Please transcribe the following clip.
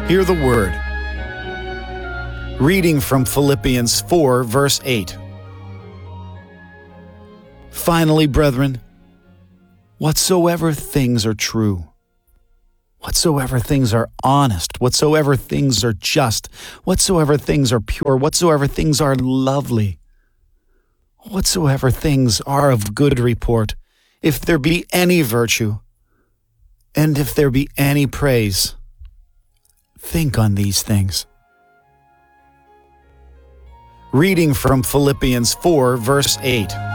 Hear the word. Reading from Philippians 4, verse 8. Finally, brethren, whatsoever things are true, whatsoever things are honest, whatsoever things are just, whatsoever things are pure, whatsoever things are lovely, whatsoever things are of good report, if there be any virtue, and if there be any praise, think on these things. Reading from Philippians 4, verse 8.